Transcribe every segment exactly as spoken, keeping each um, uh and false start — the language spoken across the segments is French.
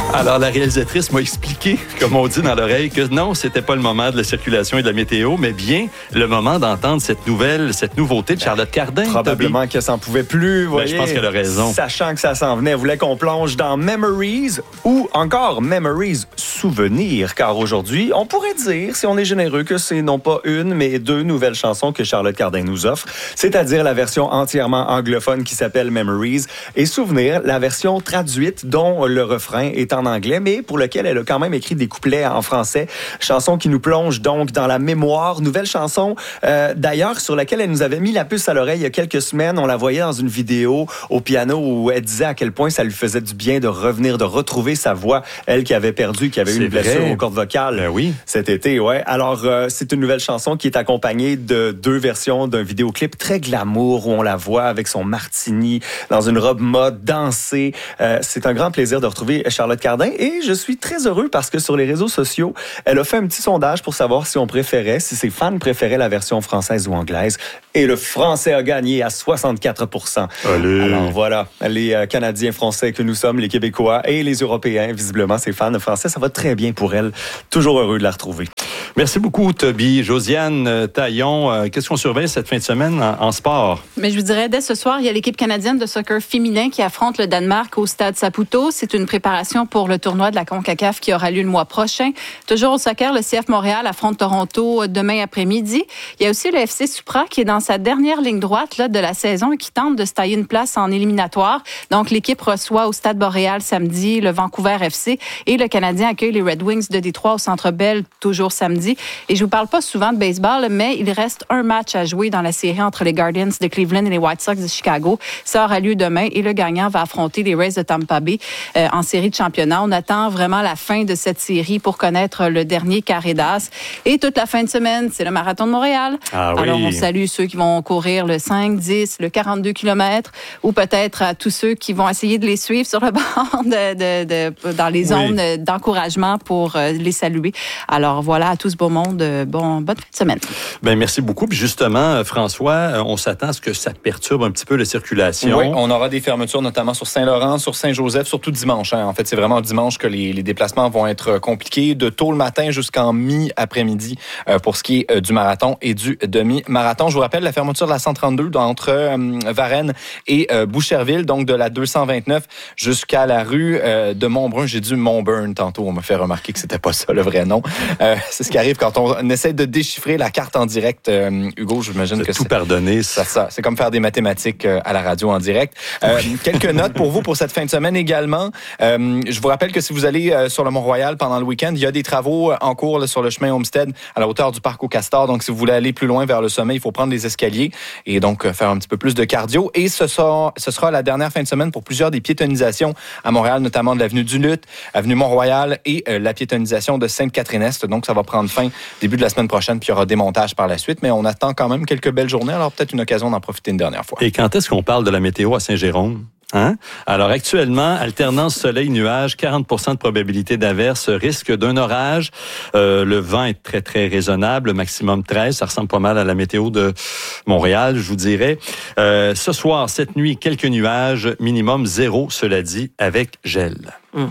Alors, la réalisatrice m'a expliqué, comme on dit dans l'oreille, que non, c'était pas le moment de la circulation et de la météo, mais bien le moment d'entendre cette nouvelle, cette nouveauté de Charlotte Cardin. Probablement qu'elle s'en pouvait plus, vous ben, voyez. Je pense qu'elle a raison. Sachant que ça s'en venait, elle voulait qu'on plonge dans Memories ou encore Memories Souvenirs, car aujourd'hui, on pourrait dire, si on est généreux, que c'est non pas une, mais deux nouvelles chansons que Charlotte Cardin nous offre, c'est-à-dire la version entièrement anglophone qui s'appelle Memories et Souvenirs, la version traduite dont le refrain est en anglais, mais pour lequel elle a quand même écrit des couplets en français. Chanson qui nous plonge donc dans la mémoire. Nouvelle chanson, euh, d'ailleurs, sur laquelle elle nous avait mis la puce à l'oreille il y a quelques semaines. On la voyait dans une vidéo au piano où elle disait à quel point ça lui faisait du bien de revenir, de retrouver sa voix. Elle qui avait perdu, qui avait eu une blessure aux cordes vocales ben oui. cet été. Ouais. Alors, euh, c'est une nouvelle chanson qui est accompagnée de deux versions d'un vidéoclip très glamour où on la voit avec son martini dans une robe mode, danser. Euh, c'est un grand plaisir de retrouver Charlotte Cardin et je suis très heureux parce que sur les réseaux sociaux, elle a fait un petit sondage pour savoir si on préférait, si ses fans préféraient la version française ou anglaise. Et le français a gagné à soixante-quatre pour cent. Allez. Alors voilà, les euh, Canadiens français que nous sommes, les Québécois et les Européens, visiblement, ces fans français, ça va très bien pour elle. Toujours heureux de la retrouver. Merci beaucoup, Toby. Josiane Taillon, euh, qu'est-ce qu'on surveille cette fin de semaine en, en sport? Mais je vous dirais, dès ce soir, il y a l'équipe canadienne de soccer féminin qui affronte le Danemark au Stade Saputo. C'est une préparation pour le tournoi de la CONCACAF qui aura lieu le mois prochain. Toujours au soccer, le C F Montréal affronte Toronto demain après-midi. Il y a aussi le F C Supra qui est dans sa dernière ligne droite là, de la saison et qui tente de se tailler une place en éliminatoire. Donc, l'équipe reçoit au Stade Boréal samedi le Vancouver F C et le Canadien accueille les Red Wings de Détroit au Centre Bell toujours samedi. Et je vous parle pas souvent de baseball, mais il reste un match à jouer dans la série entre les Guardians de Cleveland et les White Sox de Chicago. Ça aura lieu demain et le gagnant va affronter les Rays de Tampa Bay euh, en série de championnat. On attend vraiment la fin de cette série pour connaître le dernier carré d'as. Et toute la fin de semaine, c'est le Marathon de Montréal. Ah oui. Alors, on salue ceux qui vont courir le cinq, dix, le quarante-deux kilomètres ou peut-être à tous ceux qui vont essayer de les suivre sur le bord de, de, de, dans les zones oui. d'encouragement pour euh, les saluer. Alors, voilà à tout ce beau monde. Bon, bonne fin de semaine. Bien, merci beaucoup. Puis justement, François, on s'attend à ce que ça perturbe un petit peu la circulation. Oui, on aura des fermetures, notamment sur Saint-Laurent, sur Saint-Joseph, surtout dimanche. Hein. En fait, c'est vraiment dimanche que les, les déplacements vont être compliqués, de tôt le matin jusqu'en mi-après-midi euh, pour ce qui est euh, du marathon et du demi-marathon. Je vous rappelle la fermeture de la cent trente-deux entre euh, Varennes et euh, Boucherville, donc de la deux cent vingt-neuf jusqu'à la rue euh, de Montbrun. J'ai dit Montburn tantôt, on m'a fait remarquer que c'était pas ça le vrai nom. Euh, c'est ce qui arrive quand on essaie de déchiffrer la carte en direct. Euh, Hugo, j'imagine que tout c'est... pardonné. Ça, ça, c'est comme faire des mathématiques euh, à la radio en direct. Euh, quelques notes pour vous pour cette fin de semaine également. Euh, je vous rappelle que si vous allez euh, sur le Mont-Royal pendant le week-end, il y a des travaux en cours là, sur le chemin Homestead à la hauteur du parc au Castor. Donc, si vous voulez aller plus loin vers le sommet, il faut prendre les escaliers et donc euh, faire un petit peu plus de cardio. Et ce sera, ce sera la dernière fin de semaine pour plusieurs des piétonisations à Montréal, notamment de l'avenue du Lutte, avenue Mont-Royal et euh, la piétonisation de Sainte-Catherine-Est. Donc, ça va prendre fin début de la semaine prochaine, puis il y aura démontage par la suite. Mais on attend quand même quelques belles journées, alors peut-être une occasion d'en profiter une dernière fois. Et quand est-ce qu'on parle de la météo à Saint-Jérôme? Hein? Alors actuellement, alternance soleil-nuage, quarante pour cent de probabilité d'averse, risque d'un orage. Euh, le vent est très, très raisonnable, maximum treize. Ça ressemble pas mal à la météo de Montréal, je vous dirais. Euh, ce soir, cette nuit, quelques nuages, minimum zéro, cela dit, avec gel. Mmh.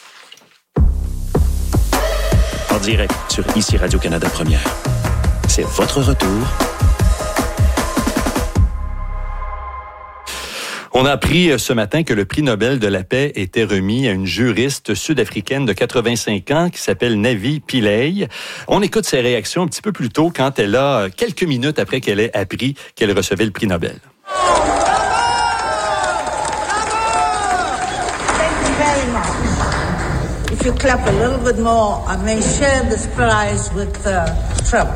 En direct sur Ici Radio-Canada Première. C'est votre retour. On a appris ce matin que le prix Nobel de la paix était remis à une juriste sud-africaine de quatre-vingt-cinq ans qui s'appelle Navi Pillay. On écoute ses réactions un petit peu plus tôt quand elle a, quelques minutes après qu'elle ait appris qu'elle recevait le prix Nobel. If you clap a little bit more, I may share this prize with uh, Trump.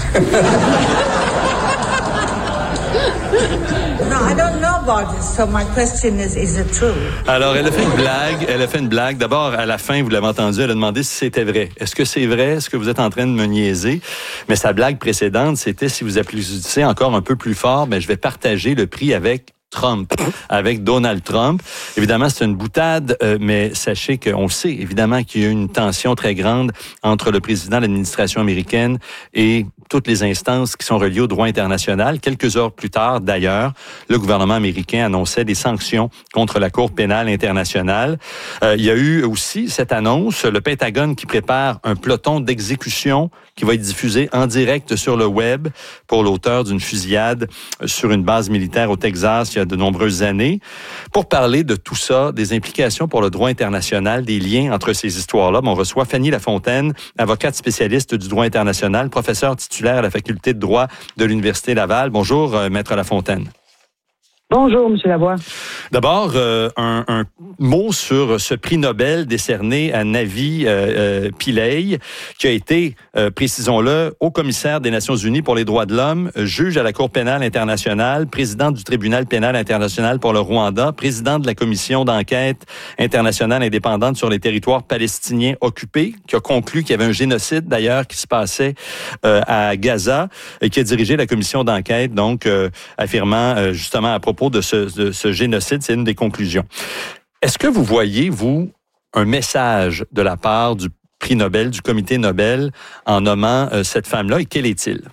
No, I don't know about it, so my question is, is it true? Alors, elle a fait une blague. Elle a fait une blague. D'abord, à la fin, vous l'avez entendu, elle a demandé si c'était vrai. Est-ce que c'est vrai? Est-ce que vous êtes en train de me niaiser? Mais sa blague précédente, c'était si vous applaudissez encore un peu plus fort, ben, je vais partager le prix avec Trump, avec Donald Trump. Évidemment, c'est une boutade, euh, mais sachez qu'on le sait, évidemment, qu'il y a eu une tension très grande entre le président de l'administration américaine et toutes les instances qui sont reliées au droit international. Quelques heures plus tard, d'ailleurs, le gouvernement américain annonçait des sanctions contre la Cour pénale internationale. Euh, il y a eu aussi cette annonce, le Pentagone qui prépare un peloton d'exécution qui va être diffusé en direct sur le web pour l'auteur d'une fusillade sur une base militaire au Texas il y a de nombreuses années. Pour parler de tout ça, des implications pour le droit international, des liens entre ces histoires-là, on reçoit Fanny Lafontaine, avocate spécialiste du droit international, professeure titulaire à la faculté de droit de l'Université Laval. Bonjour, euh, Maître Lafontaine. Bonjour, M. Lavoie. D'abord, euh, un, un mot sur ce prix Nobel décerné à Navi euh, euh, Pillay, qui a été, euh, précisons-le, haut commissaire des Nations unies pour les droits de l'homme, juge à la Cour pénale internationale, président du tribunal pénal international pour le Rwanda, président de la commission d'enquête internationale indépendante sur les territoires palestiniens occupés, qui a conclu qu'il y avait un génocide, d'ailleurs, qui se passait euh, à Gaza, et qui a dirigé la commission d'enquête, donc, euh, affirmant euh, justement à propos de ce, de ce génocide, c'est une des conclusions. Est-ce que vous voyez, vous, un message de la part du prix Nobel, du comité Nobel, en nommant euh, cette femme-là, et quel est-il?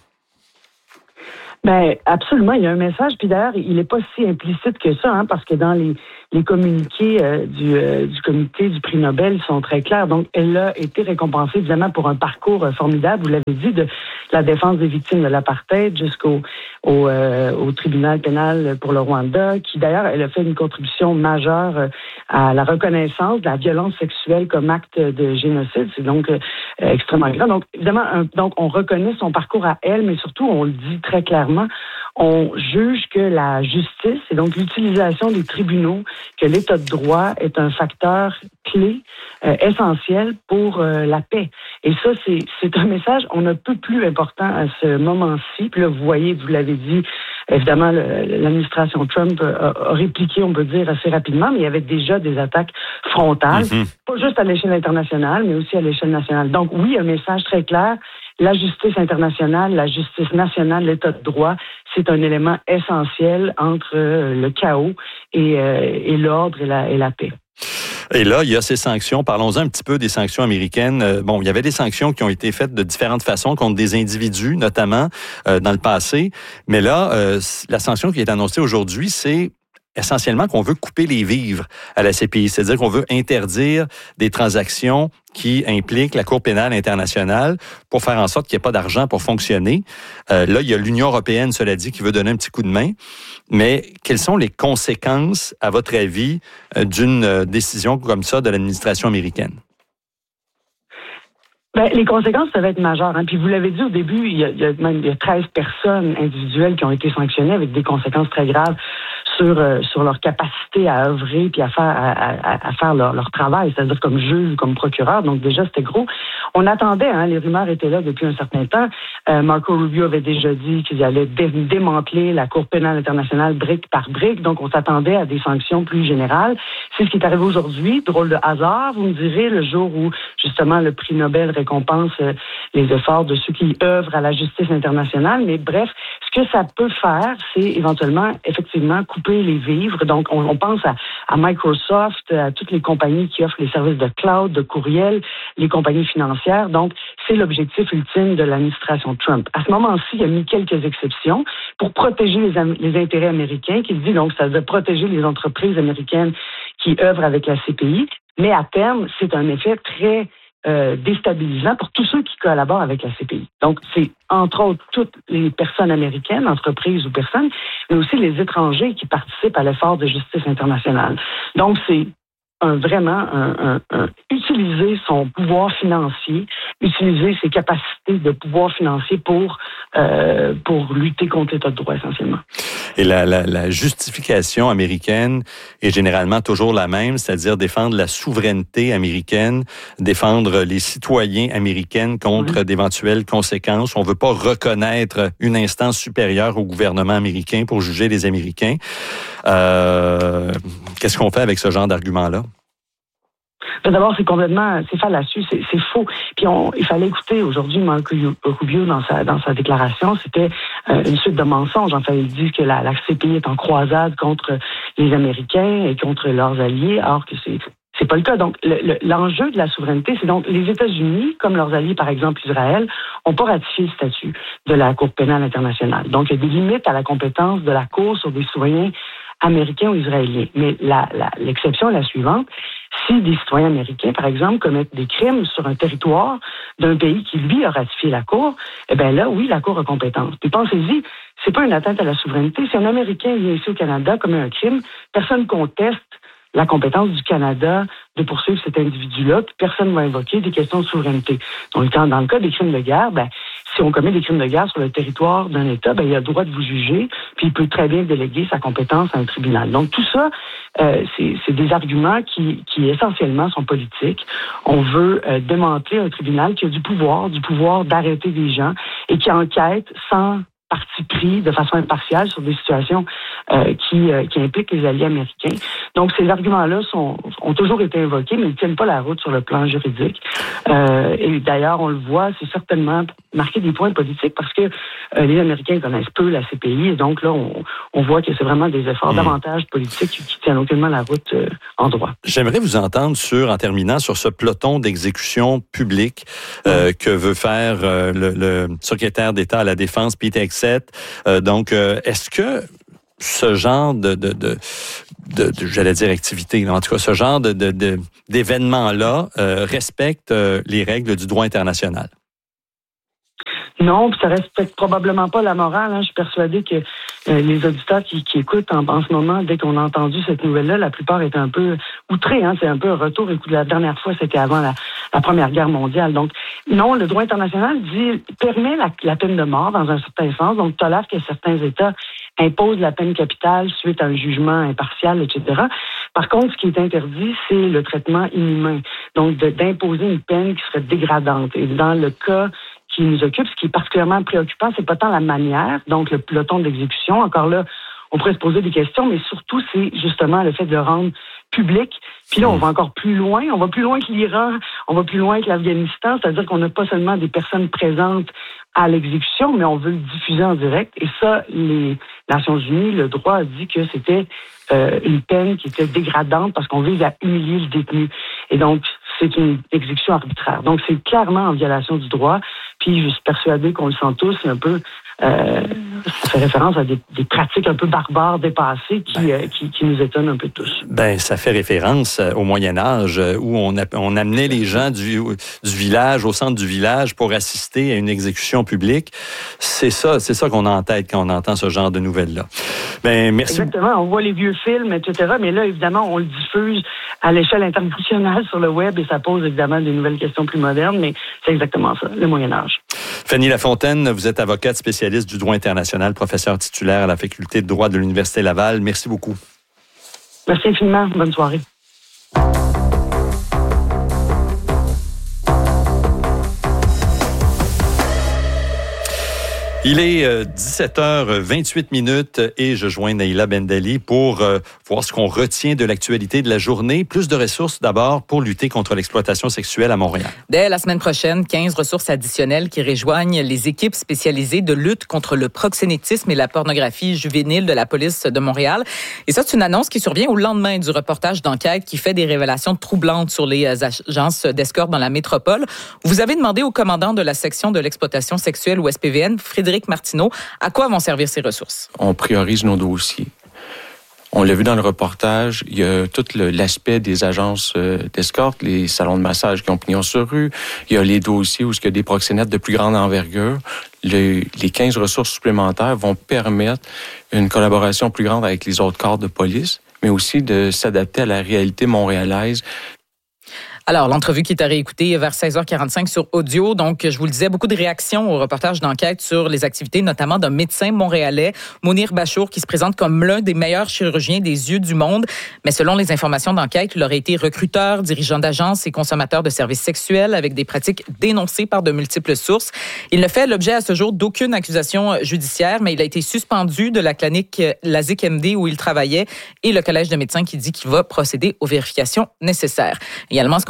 Ben absolument, il y a un message, puis d'ailleurs, il n'est pas si implicite que ça, hein, parce que dans les, les communiqués euh, du, euh, du comité du prix Nobel, ils sont très clairs. Donc, elle a été récompensée, évidemment, pour un parcours euh, formidable, vous l'avez dit, de la défense des victimes de l'apartheid jusqu'au au, euh, au tribunal pénal pour le Rwanda, qui d'ailleurs, elle a fait une contribution majeure euh, à la reconnaissance de la violence sexuelle comme acte de génocide. C'est donc euh, extrêmement grave. Donc, évidemment, un, donc on reconnaît son parcours à elle, mais surtout, on le dit très clairement, on juge que la justice, et donc l'utilisation des tribunaux, que l'état de droit est un facteur clé, euh, essentiel pour euh, la paix. Et ça, c'est, c'est un message on ne peut plus important à ce moment-ci. Puis là, vous voyez, vous l'avez dit, évidemment, le, l'administration Trump a, a répliqué, on peut dire, assez rapidement, mais il y avait déjà des attaques frontales, mm-hmm. pas juste à l'échelle internationale, mais aussi à l'échelle nationale. Donc oui, un message très clair. La justice internationale, la justice nationale, l'état de droit, c'est un élément essentiel entre euh, le chaos et, euh, et l'ordre et la, et la paix. Et là, il y a ces sanctions. Parlons-en un petit peu des sanctions américaines. Euh, bon, il y avait des sanctions qui ont été faites de différentes façons contre des individus, notamment euh, dans le passé. Mais là, euh, la sanction qui est annoncée aujourd'hui, c'est essentiellement qu'on veut couper les vivres à la C P I, c'est-à-dire qu'on veut interdire des transactions qui impliquent la Cour pénale internationale pour faire en sorte qu'il n'y ait pas d'argent pour fonctionner. Euh, là, il y a l'Union européenne, cela dit, qui veut donner un petit coup de main. Mais quelles sont les conséquences, à votre avis, d'une décision comme ça de l'administration américaine? Ben, les conséquences peuvent être majeures. Hein. Puis vous l'avez dit au début, il y a, il y a même il y a treize personnes individuelles qui ont été sanctionnées avec des conséquences très graves sur euh, sur leur capacité à œuvrer puis à faire à, à, à faire leur, leur travail, c'est-à-dire comme juge, comme procureur. Donc déjà c'était gros. On attendait, hein, les rumeurs étaient là depuis un certain temps. Euh, Marco Rubio avait déjà dit qu'ils allaient dé- démanteler la Cour pénale internationale brique par brique. Donc on s'attendait à des sanctions plus générales. C'est ce qui est arrivé aujourd'hui. Drôle de hasard, vous me direz, le jour où justement le prix Nobel récompense euh, les efforts de ceux qui œuvrent à la justice internationale. Mais bref, ce que ça peut faire, c'est éventuellement effectivement couper les vivres. Donc on, on pense à, à Microsoft, à toutes les compagnies qui offrent les services de cloud, de courriel, les compagnies financières. Donc c'est l'objectif ultime de l'administration Trump. À ce moment-ci, il a mis quelques exceptions pour protéger les, les intérêts américains, qui se dit donc ça veut protéger les entreprises américaines qui œuvrent avec la C P I. Mais à terme, c'est un effet très Euh, déstabilisant pour tous ceux qui collaborent avec la C P I. Donc, c'est entre autres toutes les personnes américaines, entreprises ou personnes, mais aussi les étrangers qui participent à l'effort de justice internationale. Donc, c'est un, vraiment un, un, un, utiliser son pouvoir financier, utiliser ses capacités de pouvoir financier pour, euh, pour lutter contre l'état de droit essentiellement. Et la, la, la justification américaine est généralement toujours la même, c'est-à-dire défendre la souveraineté américaine, défendre les citoyens américains contre oui. d'éventuelles conséquences. On ne veut pas reconnaître une instance supérieure au gouvernement américain pour juger les Américains. Euh, qu'est-ce qu'on fait avec ce genre d'argument-là? D'abord, c'est complètement, c'est fallacieux, c'est, c'est faux. Puis on, il fallait écouter aujourd'hui Marco Rubio dans sa dans sa déclaration, c'était euh, une suite de mensonges. Enfin, il dit que la, la C P I est en croisade contre les Américains et contre leurs alliés, alors que c'est c'est pas le cas. Donc, le, le, l'enjeu de la souveraineté, c'est donc les États-Unis, comme leurs alliés, par exemple Israël, n'ont pas ratifié le statut de la Cour pénale internationale. Donc, il y a des limites à la compétence de la Cour sur des citoyens américains ou israéliens. Mais la, la, l'exception est la suivante. Si des citoyens américains, par exemple, commettent des crimes sur un territoire d'un pays qui, lui, a ratifié la Cour, eh bien là, oui, la Cour a compétence. Puis pensez-y, c'est pas une atteinte à la souveraineté. Si un Américain vient ici au Canada commet un crime, personne ne conteste la compétence du Canada de poursuivre cet individu-là, puis personne ne va invoquer des questions de souveraineté. Donc, dans le cas des crimes de guerre, ben, si on commet des crimes de guerre sur le territoire d'un État, ben, il a le droit de vous juger, puis il peut très bien déléguer sa compétence à un tribunal. Donc, tout ça, euh, c'est, c'est des arguments qui, qui, essentiellement, sont politiques. On veut euh, démanteler un tribunal qui a du pouvoir, du pouvoir d'arrêter des gens et qui enquête sans parti pris de façon impartiale sur des situations euh, qui, euh, qui impliquent les alliés américains. Donc, ces arguments-là sont, ont toujours été invoqués, mais ils ne tiennent pas la route sur le plan juridique. Euh, et d'ailleurs, on le voit, c'est certainement marquer des points politiques parce que euh, les Américains connaissent peu la C P I et donc là, on, on voit que c'est vraiment des efforts mmh. davantage politiques qui ne tiennent aucunement la route euh, en droit. J'aimerais vous entendre sur, en terminant, sur ce peloton d'exécution publique euh, mmh. que veut faire euh, le, le secrétaire d'État à la Défense, Pete Hegseth. Euh, donc, euh, est-ce que ce genre de, de, de, de, de j'allais dire activité, en tout cas, ce genre de, de, de, d'événements-là euh, respecte euh, les règles du droit international? Non, puis ça respecte probablement pas la morale. Hein. Je suis persuadée que euh, les auditeurs qui, qui écoutent en, en ce moment, dès qu'on a entendu cette nouvelle-là, la plupart étaient un peu outrés. Hein. C'est un peu un retour. Écoute, la dernière fois, c'était avant la, la Première Guerre mondiale. Donc, non, le droit international dit permet la, la peine de mort dans un certain sens. Donc, tolère que certains États imposent la peine capitale suite à un jugement impartial, et cetera. Par contre, ce qui est interdit, c'est le traitement inhumain. Donc, de, d'imposer une peine qui serait dégradante. Et dans le cas qui nous occupe, ce qui est particulièrement préoccupant, c'est pas tant la manière, donc le peloton d'exécution. Encore là, on pourrait se poser des questions, mais surtout, c'est justement le fait de le rendre public. Puis là, on va encore plus loin. On va plus loin que l'Iran, on va plus loin que l'Afghanistan, c'est-à-dire qu'on n'a pas seulement des personnes présentes à l'exécution, mais on veut le diffuser en direct. Et ça, les Nations Unies, le droit a dit que c'était euh, une peine qui était dégradante parce qu'on vise à humilier le détenu. Et donc, c'est une exécution arbitraire. Donc, c'est clairement en violation du droit. Puis, je suis persuadée qu'on le sent tous, c'est un peu... Euh, ça fait référence à des, des pratiques un peu barbares, dépassées, qui, ben, euh, qui, qui nous étonnent un peu tous. Ben, ça fait référence au Moyen-Âge, où on, a, on amenait les gens du, du village, au centre du village, pour assister à une exécution publique. C'est ça, c'est ça qu'on a en tête quand on entend ce genre de nouvelles-là. Ben, merci. Exactement. On voit les vieux films, et cetera. Mais là, évidemment, on le diffuse à l'échelle internationale sur le web et ça pose évidemment des nouvelles questions plus modernes, mais c'est exactement ça, le Moyen-Âge. Fanny Lafontaine, vous êtes avocate spécialiste du droit international, professeure titulaire à la faculté de droit de l'Université Laval. Merci beaucoup. Merci infiniment. Bonne soirée. Il est dix-sept heures vingt-huit minutes et je joins Naïla Bendali pour euh, voir ce qu'on retient de l'actualité de la journée. Plus de ressources d'abord pour lutter contre l'exploitation sexuelle à Montréal. Dès la semaine prochaine, quinze ressources additionnelles qui rejoignent les équipes spécialisées de lutte contre le proxénétisme et la pornographie juvénile de la police de Montréal. Et ça, c'est une annonce qui survient au lendemain du reportage d'enquête qui fait des révélations troublantes sur les agences d'escorte dans la métropole. Vous avez demandé au commandant de la section de l'exploitation sexuelle ou S P V N, Frédéric Martineau, à quoi vont servir ces ressources? On priorise nos dossiers. On l'a vu dans le reportage, il y a tout le, l'aspect des agences d'escorte, les salons de massage qui ont pignon sur rue. Il y a les dossiers où il y a des proxénètes de plus grande envergure. Le, les quinze ressources supplémentaires vont permettre une collaboration plus grande avec les autres corps de police, mais aussi de s'adapter à la réalité montréalaise. Alors, l'entrevue qui est à réécouter vers seize heures quarante-cinq sur audio. Donc, je vous le disais, beaucoup de réactions au reportage d'enquête sur les activités, notamment d'un médecin montréalais, Mounir Bachour, qui se présente comme l'un des meilleurs chirurgiens des yeux du monde. Mais selon les informations d'enquête, il aurait été recruteur, dirigeant d'agence et consommateur de services sexuels avec des pratiques dénoncées par de multiples sources. Il ne fait l'objet à ce jour d'aucune accusation judiciaire, mais il a été suspendu de la clinique Lazic M D où il travaillait et le collège de médecins qui dit qu'il va procéder aux vérifications nécessaires. Également, ce qu'on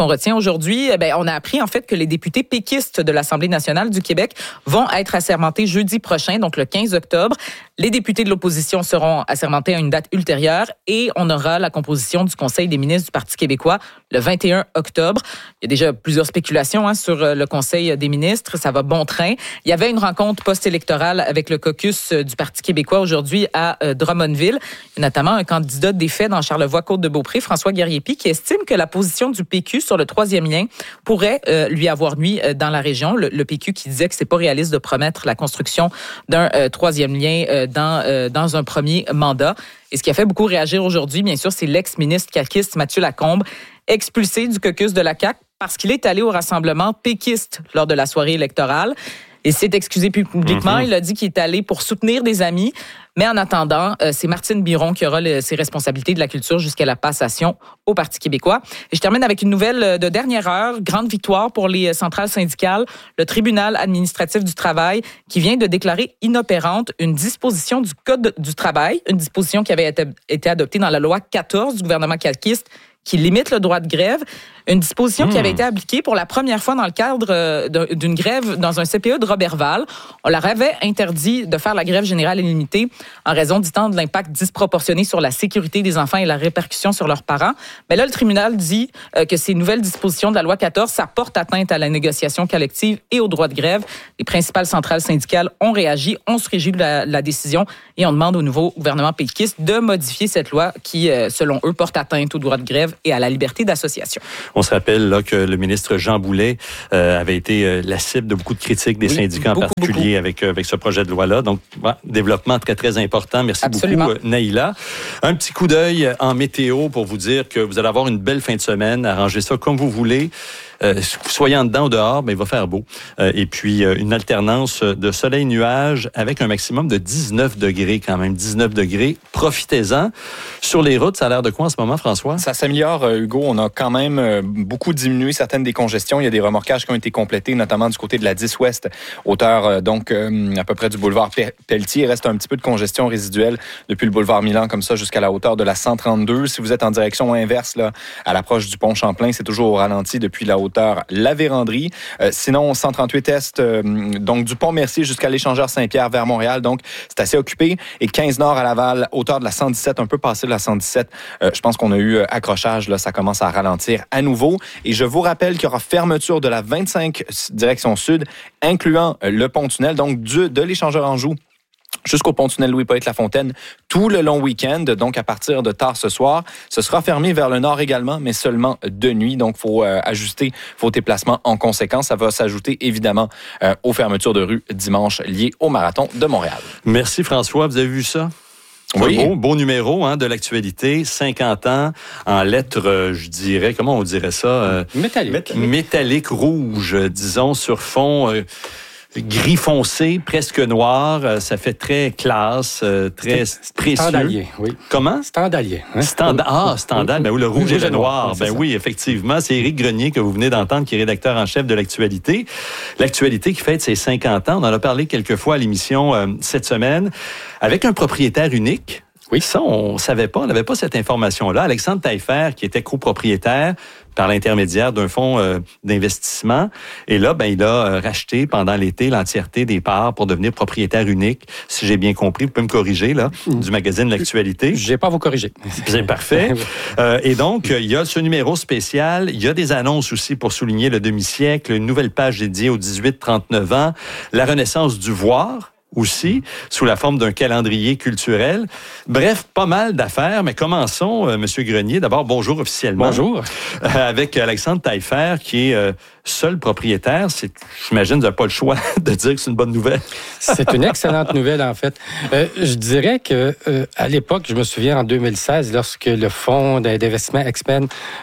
retient aujourd'hui, ben, on a appris en fait que les députés péquistes de l'Assemblée nationale du Québec vont être assermentés jeudi prochain, donc le quinze octobre. Les députés de l'opposition seront assermentés à une date ultérieure et on aura la composition du Conseil des ministres du Parti québécois le vingt et un octobre. Il y a déjà plusieurs spéculations hein, sur le Conseil des ministres. Ça va bon train. Il y avait une rencontre post-électorale avec le caucus du Parti québécois aujourd'hui à Drummondville. Il y a notamment un candidat défait dans Charlevoix-Côte-de-Beaupré, François Guerrier-Py, qui estime que la position du P Q sur le troisième lien pourrait euh, lui avoir nuit euh, dans la région. Le, le P Q qui disait que c'est pas réaliste de promettre la construction d'un euh, troisième lien euh, dans, euh, dans un premier mandat. Et ce qui a fait beaucoup réagir aujourd'hui, bien sûr, c'est l'ex-ministre caquiste Mathieu Lacombe, expulsé du caucus de la C A Q parce qu'il est allé au rassemblement péquiste lors de la soirée électorale. Il s'est excusé publiquement. Mm-hmm. Il a dit qu'il est allé pour soutenir des amis. Mais en attendant, euh, c'est Martine Biron qui aura le, ses responsabilités de la culture jusqu'à la passation au Parti québécois. Et je termine avec une nouvelle de dernière heure. Grande victoire pour les centrales syndicales. Le tribunal administratif du travail qui vient de déclarer inopérante une disposition du Code du travail, une disposition qui avait été, été adoptée dans la loi quatorze du gouvernement caquiste qui limite le droit de grève. Une disposition mmh. qui avait été appliquée pour la première fois dans le cadre d'une grève dans un C P E de Robertval. On leur avait interdit de faire la grève générale illimitée en raison, dit-on, de l'impact disproportionné sur la sécurité des enfants et la répercussion sur leurs parents. Mais là, le tribunal dit que ces nouvelles dispositions de la loi quatorze, ça porte atteinte à la négociation collective et au droit de grève. Les principales centrales syndicales ont réagi, on se réjouit de la, la décision et on demande au nouveau gouvernement péquiste de modifier cette loi qui, selon eux, porte atteinte au droit de grève et à la liberté d'association. On se rappelle là, que le ministre Jean Boulet euh, avait été euh, la cible de beaucoup de critiques des oui, syndicats beaucoup, en particulier avec, euh, avec ce projet de loi-là. Donc, ouais, développement très, très important. Merci Absolument. beaucoup, euh, Naïla. Un petit coup d'œil en météo pour vous dire que vous allez avoir une belle fin de semaine. Arrangez ça comme vous voulez. Euh, soyez en dedans ou dehors, mais il va faire beau. Euh, et puis, euh, une alternance de soleil-nuage avec un maximum de dix-neuf degrés quand même. dix-neuf degrés. Profitez-en. Sur les routes, ça a l'air de quoi en ce moment, François? Ça s'améliore, Hugo. On a quand même beaucoup diminué certaines des congestions. Il y a des remorquages qui ont été complétés, notamment du côté de la dix ouest, hauteur donc à peu près du boulevard Pelletier. Il reste un petit peu de congestion résiduelle depuis le boulevard Milan, comme ça, jusqu'à la hauteur de la cent trente-deux. Si vous êtes en direction inverse, là, à l'approche du pont Champlain, c'est toujours au ralenti depuis la hauteur La Vérandrie. Euh, sinon, cent trente-huit Est, euh, donc du pont Mercier jusqu'à l'échangeur Saint-Pierre vers Montréal. Donc, c'est assez occupé. Et quinze Nord à Laval, hauteur de la cent dix-sept, un peu passé de la cent dix-sept. Euh, je pense qu'on a eu euh, accrochage. Là, ça commence à ralentir à nouveau. Et je vous rappelle qu'il y aura fermeture de la vingt-cinq direction sud, incluant euh, le pont-tunnel, donc du, de l'échangeur Anjou jusqu'au pont-tunnel Louis-Poët-Lafontaine, tout le long week-end, donc à partir de tard ce soir. Ce sera fermé vers le nord également, mais seulement de nuit. Donc, il faut euh, ajuster vos déplacements en conséquence. Ça va s'ajouter, évidemment, euh, aux fermetures de rue dimanche liées au Marathon de Montréal. Merci, François. Vous avez vu ça? Oui. Un beau, beau numéro hein, de l'actualité, cinquante ans, en lettres, euh, je dirais, comment on dirait ça? Euh, métallique. Métallique, métallique rouge, disons, sur fond... Euh, gris foncé, presque noir, ça fait très classe, très c'est, précieux. Standardien, oui. Comment? Standardien. Hein? Standa- ah, standard, oui. Ben oui, le rouge, rouge et le noir. noir. Ben ça. oui, effectivement. C'est Éric Grenier que vous venez d'entendre, qui est rédacteur en chef de l'actualité. L'actualité qui fête ses cinquante ans. On en a parlé quelques fois à l'émission euh, cette semaine, avec un propriétaire unique. Oui, ça, on savait pas, on n'avait pas cette information-là. Alexandre Taillefer, qui était copropriétaire par l'intermédiaire d'un fonds euh, d'investissement. Et là, ben, il a euh, racheté pendant l'été l'entièreté des parts pour devenir propriétaire unique. Si j'ai bien compris, vous pouvez me corriger, là, du magazine L'Actualité. Je n'ai pas à vous corriger. C'est parfait. euh, et donc, il y a ce numéro spécial. Il y a des annonces aussi pour souligner le demi-siècle, une nouvelle page dédiée aux dix-huit trente-neuf ans, la renaissance du voir aussi, sous la forme d'un calendrier culturel. Bref, pas mal d'affaires, mais commençons, euh, M. Grenier. D'abord, bonjour officiellement. Bonjour. Euh, avec Alexandre Taillefer, qui est euh, seul propriétaire. C'est, j'imagine que vous n'avez pas le choix de dire que c'est une bonne nouvelle. C'est une excellente nouvelle, en fait. Euh, je dirais que euh, à l'époque, je me souviens, en deux mille seize, lorsque le fonds d'investissement Expen,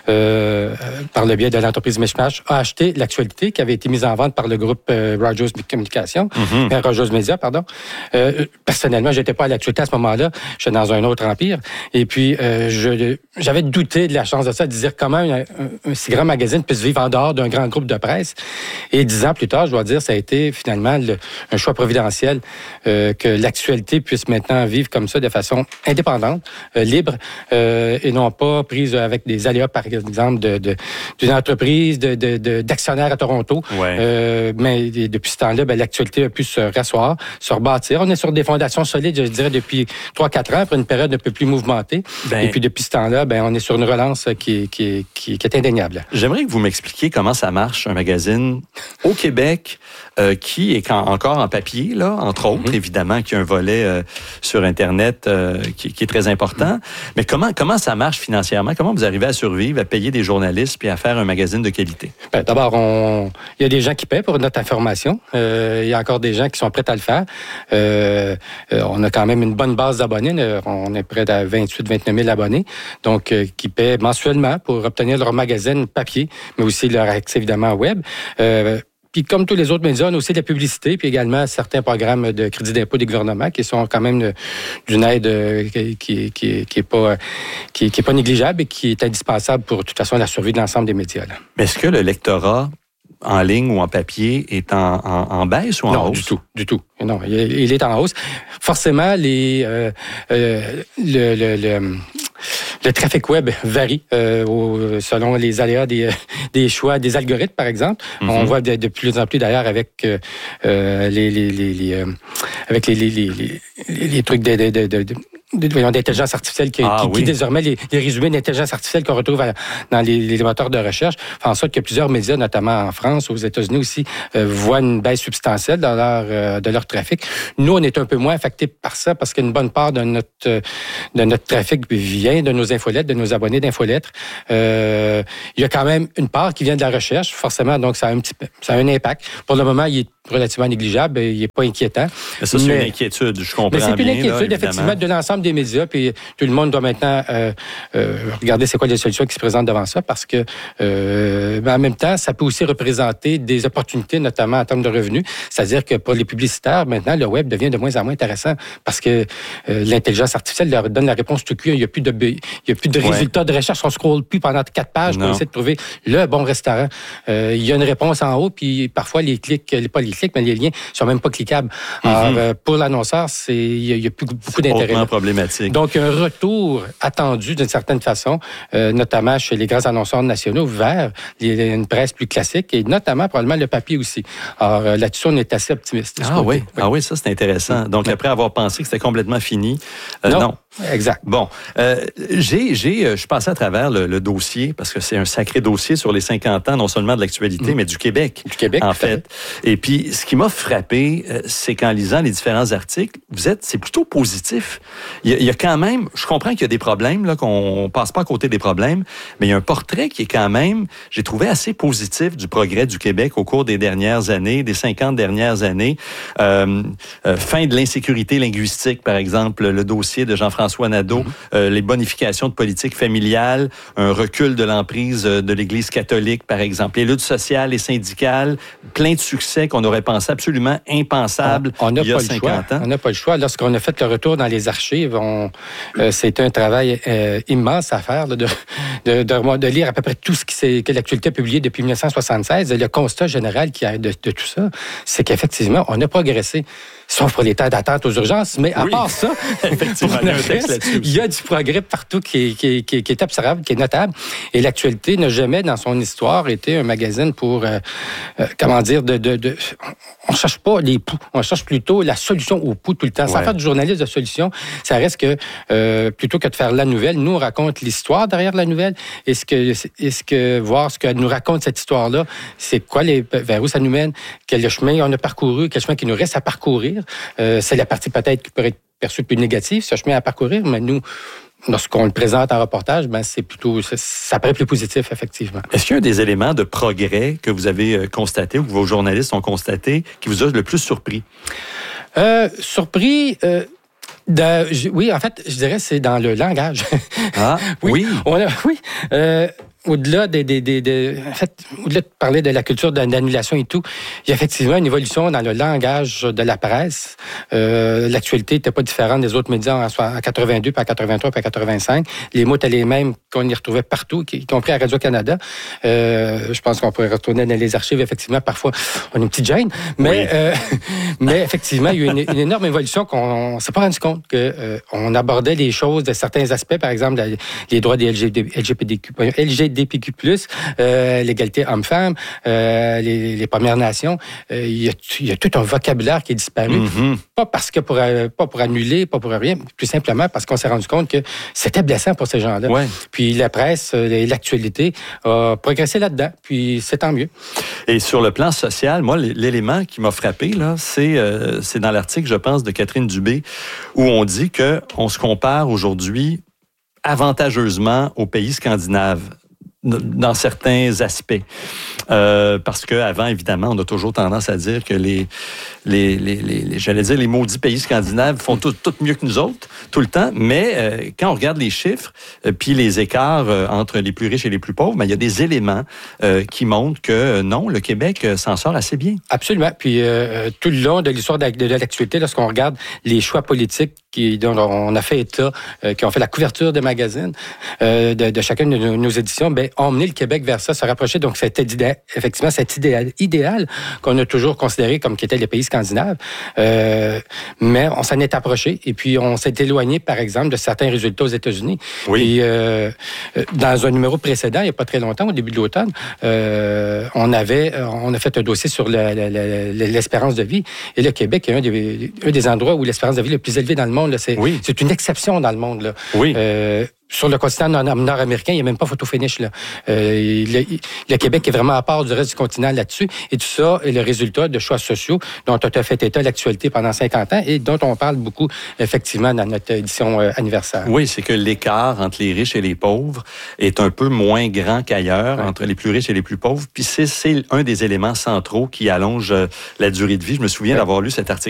euh, par le biais de l'entreprise Mishmash, a acheté l'actualité qui avait été mise en vente par le groupe euh, Rogers Communication, mm-hmm. euh, Rogers Media, pardon. pardon. Euh, personnellement, j'étais pas à l'actualité à ce moment-là. J'étais dans un autre empire. Et puis, euh, je, j'avais douté de la chance de ça, de dire comment un, un, un si grand magazine puisse vivre en dehors d'un grand groupe de presse. Et dix ans plus tard, je dois dire, ça a été finalement le, un choix providentiel euh, que l'actualité puisse maintenant vivre comme ça de façon indépendante, euh, libre, euh, et non pas prise avec des aléas, par exemple, de, de, d'une entreprise, de, de, de, d'actionnaires à Toronto. Ouais. Euh, mais depuis ce temps-là, ben, l'actualité a pu se rasseoir, se rebâtir. On est sur des fondations solides, je dirais, depuis trois quatre ans, après une période un peu plus mouvementée. Ben, et puis depuis ce temps-là, ben, on est sur une relance qui, qui, qui, qui est indéniable. J'aimerais que vous m'expliquiez comment ça marche, un magazine au Québec euh, qui est quand, encore en papier, là, entre autres, mm-hmm. évidemment, qui a un volet euh, sur Internet euh, qui, qui est très important. Mm-hmm. Mais comment, comment ça marche financièrement? Comment vous arrivez à survivre, à payer des journalistes puis à faire un magazine de qualité? Ben, d'abord, on... il y a des gens qui paient pour notre information. Euh, il y a encore des gens qui sont prêts à le faire. Euh, euh, on a quand même une bonne base d'abonnés. On est près de vingt-huit vingt-neuf mille abonnés. Donc, euh, qui paient mensuellement pour obtenir leur magazine papier, mais aussi leur accès, évidemment, web. Euh, Puis, comme tous les autres médias, on a aussi de la publicité, puis également certains programmes de crédit d'impôt des gouvernements qui sont quand même d'une aide qui, qui, qui, qui est pas, qui, qui est pas négligeable et qui est indispensable pour, de toute façon, la survie de l'ensemble des médias. Là. Mais est-ce que le lectorat en ligne ou en papier est en, en, en baisse ou en non, hausse? Non, du tout, du tout. Non, il, il est en hausse. Forcément, les, euh, euh, le, le, le Le trafic web varie euh, au, selon les aléas des, des choix des algorithmes, par exemple. Mm-hmm. On voit de, de plus en plus d'ailleurs avec euh, les, les, les, les euh, avec les, les, les, les, les trucs de, de, de, de, de, voyons, d'intelligence artificielle qui, ah, qui, oui. qui désormais les, les résumés d'intelligence artificielle qu'on retrouve à, dans les, les moteurs de recherche font en sorte que plusieurs médias, notamment en France, aux États-Unis aussi, euh, voient une baisse substantielle dans leur, euh, de leur trafic. Nous, on est un peu moins affectés par ça parce qu'une bonne part de notre, de notre trafic vient de nos infolettres, de nos abonnés d'infolettres. Euh, il y a quand même une part qui vient de la recherche, forcément, donc ça a un petit ça a un impact. Pour le moment, il est relativement négligeable, il n'est pas inquiétant. Mais ça, c'est mais, une inquiétude, je comprends bien. Mais c'est une inquiétude, là, effectivement, de l'ensemble des médias, puis tout le monde doit maintenant euh, euh, regarder c'est quoi les solutions qui se présentent devant ça, parce que, euh, mais en même temps, ça peut aussi représenter des opportunités, notamment en termes de revenus. C'est-à-dire que pour les publicitaires, maintenant, le web devient de moins en moins intéressant, parce que euh, l'intelligence artificielle leur donne la réponse tout cuit. Il n'y a plus de, il y a plus de résultats ouais. de recherche. On ne scrolle plus pendant quatre pages non. pour essayer de trouver le bon restaurant. Euh, il y a une réponse en haut, puis parfois, les clics, pas les clics, mais les liens sont même pas cliquables. Mm-hmm. Alors, euh, pour l'annonceur, c'est, il n'y a, a plus beaucoup d'intérêt. C'est hautement problématique. Donc, un retour attendu d'une certaine façon, euh, notamment chez les grands annonceurs nationaux, vers les, une presse plus classique et notamment probablement le papier aussi. Alors, euh, là-dessus, on est assez optimiste. Ah oui. oui, ah oui, ça, c'est intéressant. Donc, oui. après avoir pensé que c'était complètement fini, euh, non. non. Exact. Bon, euh, j'ai, j'ai, je suis passé à travers le, le dossier parce que c'est un sacré dossier sur les cinquante ans, non seulement de l'actualité, mmh. mais du Québec. Du Québec, en fait. fait. Et puis, ce qui m'a frappé, c'est qu'en lisant les différents articles, vous êtes, c'est plutôt positif. Il y a, il y a quand même, je comprends qu'il y a des problèmes, là, qu'on passe pas à côté des problèmes, mais il y a un portrait qui est quand même, j'ai trouvé assez positif du progrès du Québec au cours des dernières années, des cinquante dernières années. Euh, euh, fin de l'insécurité linguistique, par exemple, le dossier de Jean-François François Nadeau, mm-hmm. euh, les bonifications de politique familiale, un recul de l'emprise de l'Église catholique, par exemple, les luttes sociales et syndicales, plein de succès qu'on aurait pensé absolument impensables on, on il y a cinquante ans. On n'a pas le choix. Lorsqu'on a fait le retour dans les archives, on, euh, c'était un travail euh, immense à faire, là, de, de, de, de lire à peu près tout ce qui s'est, que l'actualité a publié depuis dix-neuf cent soixante-seize. Et le constat général qui a de, de tout ça, c'est qu'effectivement, on a progressé. Sauf pour les temps d'attente aux urgences, mais à oui. part ça, effectivement, il y a un texte là-dessus. Il y a du progrès partout qui est, qui, est, qui, est, qui est observable, qui est notable. Et l'actualité n'a jamais, dans son histoire, été un magazine pour, euh, euh, comment dire, de, de, de... on ne cherche pas les poux, on cherche plutôt la solution aux poux tout le temps. Ouais. Sans faire du journalisme de solution, ça reste que, euh, plutôt que de faire la nouvelle, nous, on raconte l'histoire derrière la nouvelle. Et ce que, est-ce que voir ce que nous raconte cette histoire-là, c'est quoi, les, vers où ça nous mène, quel chemin on a parcouru, quel chemin qui nous reste à parcourir. Euh, c'est la partie peut-être qui pourrait être perçue plus négative, ce chemin à parcourir, mais nous, lorsqu'on le présente en reportage, ben c'est plutôt, ça, ça paraît plus positif, effectivement. Est-ce qu'il y a des éléments de progrès que vous avez constatés ou que vos journalistes ont constatés qui vous ont le plus surpris? Euh, surpris... Euh De, je, oui, en fait, je dirais c'est dans le langage. Ah, oui. Oui. On a, oui. Euh, au-delà des, des, des, des en fait, au-delà de parler de la culture d'annulation et tout, il y a effectivement une évolution dans le langage de la presse. Euh, l'actualité n'était pas différente des autres médias en quatre-vingt-deux, puis en quatre-vingt-trois, puis en quatre-vingt-cinq. Les mots étaient les mêmes qu'on y retrouvait partout, y compris à Radio-Canada. Euh, je pense qu'on pourrait retourner dans les archives. Effectivement, parfois, on a une petite gêne. Mais, oui. euh, mais effectivement, il y a eu une, une énorme évolution qu'on ne s'est pas rendu compte qu'on euh, abordait les choses de certains aspects, par exemple, la, les droits des L G B T Q, L G B T Q plus, euh, l'égalité homme-femme, euh, les, les Premières Nations. Euh, il, y a, il y a tout un vocabulaire qui est disparu. Mm-hmm. Pas parce que pour, pas pour annuler, pas pour rien, plus simplement parce qu'on s'est rendu compte que c'était blessant pour ces gens-là. Ouais. Puis la presse, l'actualité a progressé là-dedans, puis c'est tant mieux. Et sur le plan social, moi, l'élément qui m'a frappé, là, c'est, euh, c'est dans l'article, je pense, de Catherine Dubé, où on dit qu'on se compare aujourd'hui avantageusement aux pays scandinaves dans certains aspects. Euh, parce qu'avant, évidemment, on a toujours tendance à dire que les, les, les, les j'allais dire, les maudits pays scandinaves font tout, tout mieux que nous autres, tout le temps. Mais euh, quand on regarde les chiffres, euh, puis les écarts euh, entre les plus riches et les plus pauvres, ben, il y a des éléments euh, qui montrent que euh, non, le Québec euh, s'en sort assez bien. Absolument. Puis euh, tout le long de l'histoire de, de, de l'actualité, lorsqu'on regarde les choix politiques qui, dont on a fait état, euh, qui ont fait la couverture des magazines, euh, de, de chacune de nos, nos éditions, ben, ont mené le Québec vers ça, se rapprocher. Donc, c'était idéal, effectivement cet idéal, idéal qu'on a toujours considéré comme qui étaient les pays scandinaves. Euh, mais on s'en est approché et puis on s'est éloigné, par exemple, de certains résultats aux États-Unis. Oui. Et, euh, dans un numéro précédent, il n'y a pas très longtemps, au début de l'automne, euh, on avait, on a fait un dossier sur le, le, le, l'espérance de vie. Et le Québec est un des, un des endroits où l'espérance de vie est le plus élevée dans le monde. Là. C'est, oui. c'est une exception dans le monde. Là. Oui. Euh, Sur le continent nord-américain, il n'y a même pas photo finish. Là. Euh, le, le Québec est vraiment à part du reste du continent là-dessus. Et tout ça est le résultat de choix sociaux dont on a fait état l'actualité pendant cinquante ans et dont on parle beaucoup, effectivement, dans notre édition euh, anniversaire. Oui, c'est que l'écart entre les riches et les pauvres est un peu moins grand qu'ailleurs, ouais. entre les plus riches et les plus pauvres. Puis c'est, c'est un des éléments centraux qui allonge la durée de vie. Je me souviens ouais. d'avoir lu cet article